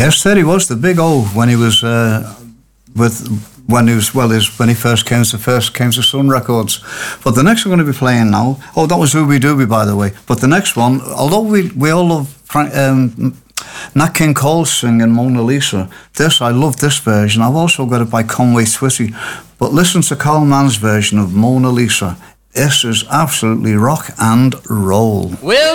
Yes, there he was, the big O, when he was when he first came to Sun Records. But the next we're going to be playing now, that was Ooby Dooby, by the way. But the next one, although we all love Nat King Cole singing Mona Lisa, I love this version. I've also got it by Conway Twitty. But listen to Carl Mann's version of Mona Lisa. This is absolutely rock and roll.